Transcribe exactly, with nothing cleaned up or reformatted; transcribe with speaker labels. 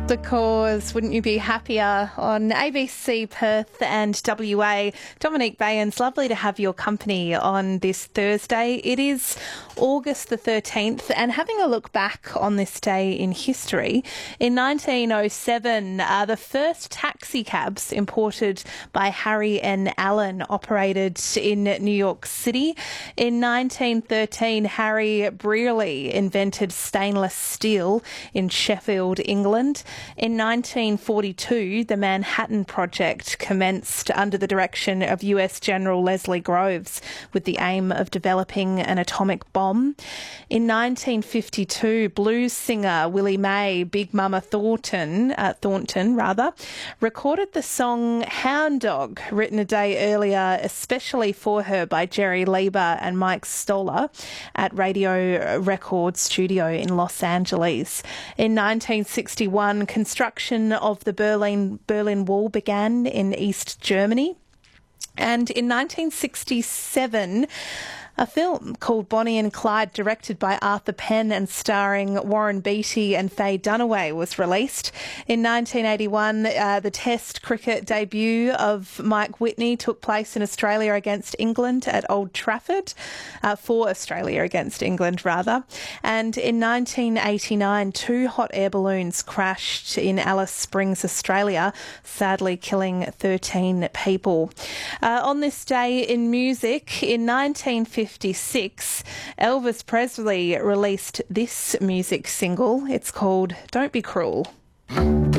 Speaker 1: The Cause, Wouldn't You Be Happier, on A B C Perth and W A. Dominique Bayans, lovely to have your company on this Thursday. It is August the thirteenth, and having a look back on this day in history, in nineteen oh seven, uh, the first taxi cabs imported by Harry and Allen operated in New York City. In nineteen thirteen, Harry Brearley invented stainless steel in Sheffield, England. In nineteen forty-two, the Manhattan Project commenced under the direction of U S General Leslie Groves with the aim of developing an atomic bomb. In nineteen fifty-two, blues singer Willie Mae, Big Mama Thornton, uh, Thornton rather, recorded the song Hound Dog, written a day earlier especially for her by Jerry Lieber and Mike Stoller at Radio Record Studio in Los Angeles. In nineteen sixty-one, construction of the Berlin Berlin Wall began in East Germany. And in nineteen sixty-seven, a film called Bonnie and Clyde, directed by Arthur Penn and starring Warren Beatty and Faye Dunaway, was released. In nineteen eighty-one, uh, the Test cricket debut of Mike Whitney took place in Australia against England at Old Trafford, uh, for Australia against England, rather. And in nineteen eighty-nine, two hot air balloons crashed in Alice Springs, Australia, sadly killing thirteen people. Uh, on this day in music, in nineteen fifty-six, Elvis Presley released this music single. It's called Don't Be Cruel.